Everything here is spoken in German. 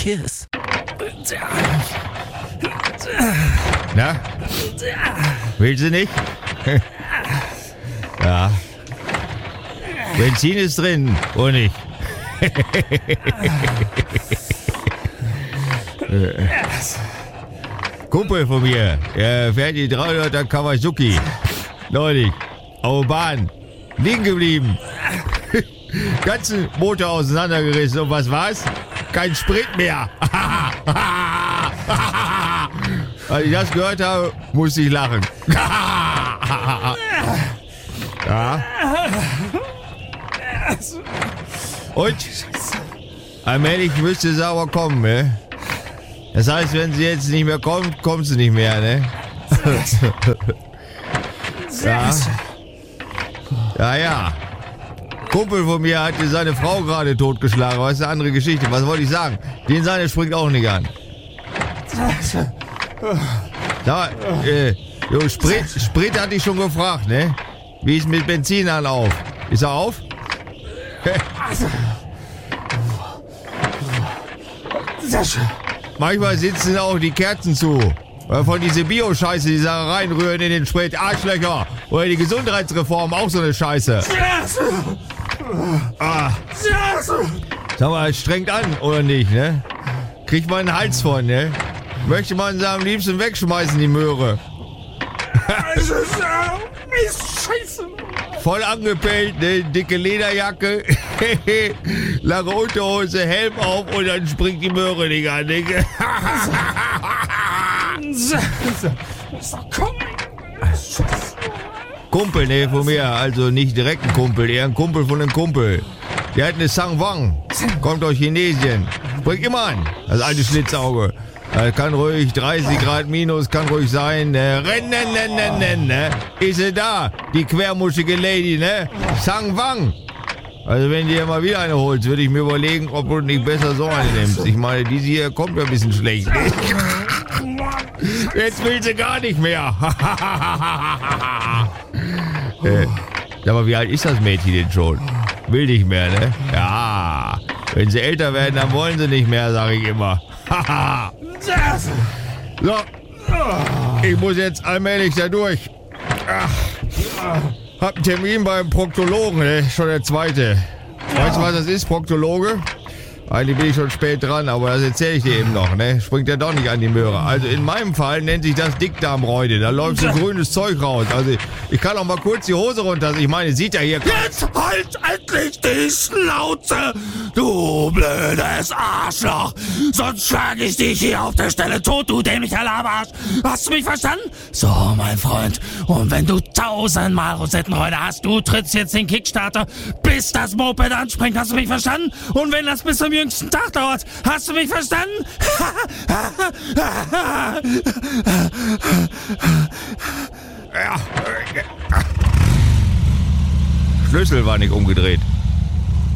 kiss. Na? Willst du nicht? Ja. Benzin ist drin, oder nicht? Kumpel von mir, er fährt die 300er Kawasaki. Neulich, auf der Bahn, liegen geblieben. Ganzen Motor auseinandergerissen. Und was war's? Kein Sprit mehr. Als ich das gehört habe, musste ich lachen. Ja. Und? Allmählich müsste es aber kommen, ne? Das heißt, wenn sie jetzt nicht mehr kommt, kommt sie nicht mehr, ne? Ja. Ja. Kumpel von mir hat seine Frau gerade totgeschlagen. Aber das ist eine andere Geschichte. Was wollte ich sagen? Den seine springt auch nicht an. Sag mal, Sprit hatte ich schon gefragt, ne? Wie ist mit Benzin an auf? Ist er auf? Manchmal sitzen auch die Kerzen zu. Weil von diese Bio-Scheiße, die da reinrühren in den Sprit. Arschlöcher. Oder die Gesundheitsreform, auch so eine Scheiße. Sag mal, es strengt an, oder nicht, ne? Kriegt man einen Hals von, ne? Möchte man sie am liebsten wegschmeißen, die Möhre. Scheiße. Voll angepellt, ne? Dicke Lederjacke, lange Unterhose, Helm auf und dann springt die Möhre nicht an, ne? Kumpel, ne, von mir, also nicht direkt ein Kumpel, eher ein Kumpel von einem Kumpel. Der hat eine Sangwang, kommt aus Chinesien, springt immer an, das alte Schlitzauge. Kann ruhig 30 Grad minus, kann ruhig sein. Rennen, ne? Ist sie da, die quermuschige Lady, ne? Sangwang. Also wenn du dir mal wieder eine holst, würde ich mir überlegen, ob du nicht besser so eine nimmst. Ich meine, diese hier kommt ja ein bisschen schlecht. Jetzt will sie gar nicht mehr. Sag mal, wie alt ist das Mädchen denn schon? Will nicht mehr, ne? Ja, wenn sie älter werden, dann wollen sie nicht mehr, sage ich immer. So, ich muss jetzt allmählich da durch. Hab einen Termin beim Proktologen, ne? Schon der zweite. Weißt du, was das ist, Proktologe? Eigentlich bin ich schon spät dran, aber das erzähle ich dir eben noch, ne? Springt ja doch nicht an die Möhre. Also in meinem Fall nennt sich das Dickdarmreude. Da läuft so grünes Zeug raus. Also ich kann auch mal kurz die Hose runter. Ich meine, sieht ja hier... Jetzt halt endlich die Schnauze, du blödes Arschloch. Sonst schlage ich dich hier auf der Stelle tot, du dämlicher Laberarsch. Hast du mich verstanden? So, mein Freund. Und wenn du 1000-mal Rosettenreude hast, du trittst jetzt den Kickstarter, bis das Moped anspringt. Hast du mich verstanden? Und wenn das bis zum jüngsten Tag dauert, hast du mich verstanden? Ja. Schlüssel war nicht umgedreht.